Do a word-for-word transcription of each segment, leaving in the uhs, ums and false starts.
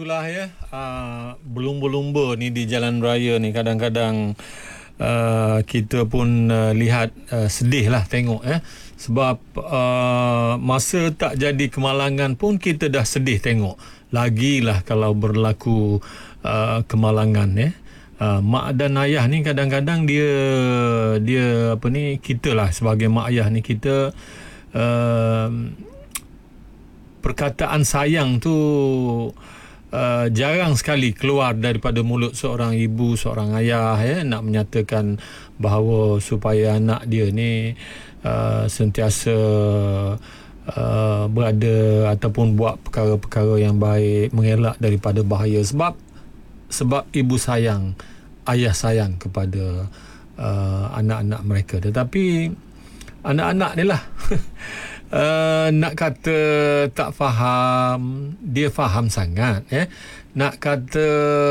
itulah ya, uh, berlumba-lumba ni di jalan raya ni kadang-kadang uh, kita pun uh, lihat uh, sedih lah tengok ya. Sebab uh, masa tak jadi kemalangan pun kita dah sedih tengok. Lagilah kalau berlaku uh, kemalangan ya. Uh, mak dan ayah ni kadang-kadang dia dia apa ni, kita lah sebagai mak ayah ni kita uh, perkataan sayang tu uh, jarang sekali keluar daripada mulut seorang ibu, seorang ayah ya, nak menyatakan bahawa supaya anak dia ni uh, sentiasa uh, berada ataupun buat perkara-perkara yang baik, mengelak daripada bahaya. Sebab sebab ibu sayang, ayah sayang kepada uh, anak-anak mereka. Tetapi anak-anak ni lah uh, nak kata tak faham, dia faham sangat eh. Nak kata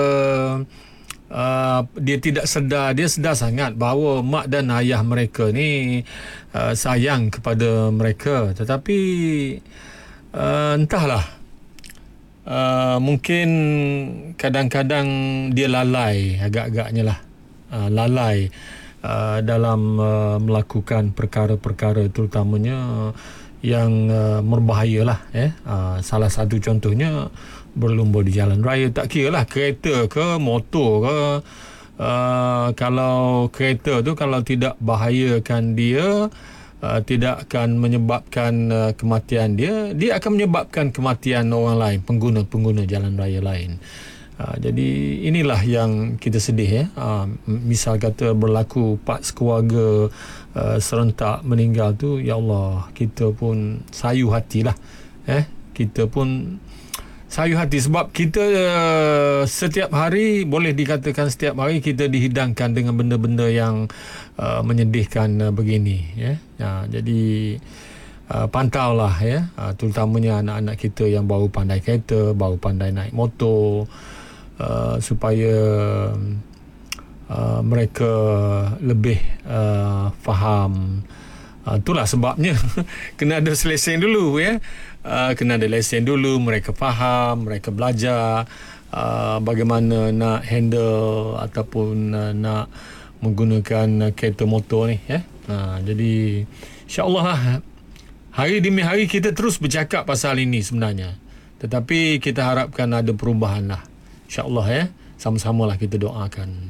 uh, dia tidak sedar, dia sedar sangat bahawa mak dan ayah mereka ni uh, sayang kepada mereka. Tetapi uh, entahlah, Uh, mungkin kadang-kadang dia lalai, agak-agaknya lah uh, lalai uh, dalam uh, melakukan perkara-perkara terutamanya yang uh, berbahaya lah eh. uh, salah satu contohnya berlumba di jalan raya. Tak kira lah kereta ke motor ke, uh, kalau kereta tu kalau tidak bahayakan dia, Uh, tidak akan menyebabkan uh, kematian dia, dia akan menyebabkan kematian orang lain, pengguna-pengguna jalan raya lain. Uh, jadi inilah yang kita sedih ya. Uh, misal kata berlaku part keluarga uh, serentak meninggal tu, ya Allah, kita pun sayu hatilah. Eh, kita pun sayu hati sebab kita uh, setiap hari, boleh dikatakan setiap hari kita dihidangkan dengan benda-benda yang uh, menyedihkan uh, begini ya. Ya, jadi uh, pantaulah ya, uh, terutamanya anak-anak kita yang baru pandai kereta, baru pandai naik motor, uh, supaya uh, mereka lebih uh, faham. Uh, itulah sebabnya kena ada lesen dulu ya. Uh, kena ada lesen dulu, mereka faham, mereka belajar uh, bagaimana nak handle ataupun uh, nak menggunakan uh, kereta motor ni ya. Uh, jadi insya-Allah lah, hari demi hari kita terus bercakap pasal ini sebenarnya. Tetapi kita harapkan ada perubahan lah. Insya-Allah ya. Sama-samalah kita doakan.